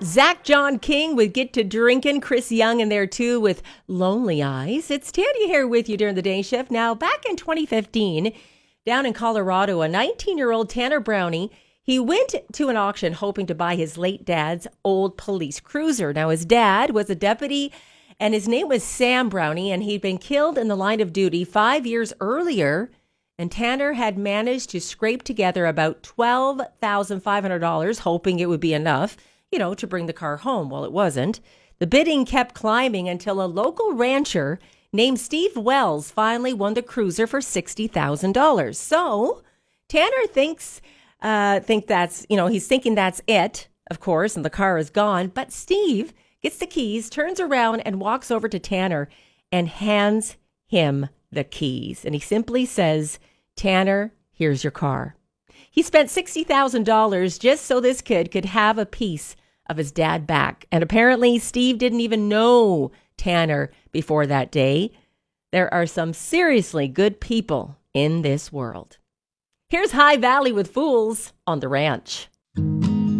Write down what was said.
Zach John King would Get to Drinking. Chris Young in there too with Lonely Eyes. It's Tandy here with you during the day shift. Now, back in 2015, down in Colorado, a 19-year-old Tanner Brownie, he went to an auction hoping to buy his late dad's old police cruiser. Now, his dad was a deputy, and his name was Sam Brownie, and he'd been killed in the line of duty 5 years earlier. And Tanner had managed to scrape together about $12,500, hoping it would be enough, to bring the car home. Well, it wasn't. The bidding kept climbing until a local rancher named Steve Wells finally won the cruiser for $60,000. So Tanner thinks he's thinking that's it, of course, and the car is gone. But Steve gets the keys, turns around and walks over to Tanner and hands him the keys. And he simply says, "Tanner, here's your car." He spent $60,000 just so this kid could have a piece of his dad back. And apparently Steve didn't even know Tanner before that day. There are some seriously good people in this world. Here's High Valley with Fools on the Ranch.